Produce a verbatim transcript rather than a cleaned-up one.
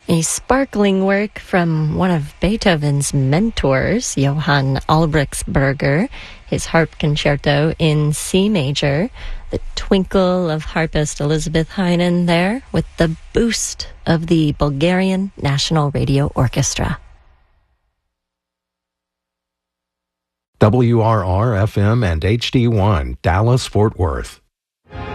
A sparkling work from one of Beethoven's mentors, Johann Albrechtsberger, his harp concerto in C major, the twinkle of harpist Elizabeth Heinen there, with the boost of the Bulgarian National Radio Orchestra. W R R F M and H D one, Dallas, Fort Worth.